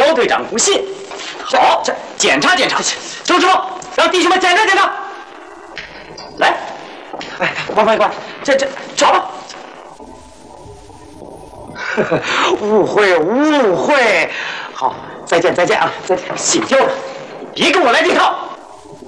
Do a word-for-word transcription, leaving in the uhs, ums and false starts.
肖队长不信。好，这检查检查，周师傅让弟兄们检查检查。来，哎，王法官，这这找吧。误会误会，好，再见再见啊，再见。醒旧了，别跟我来这套。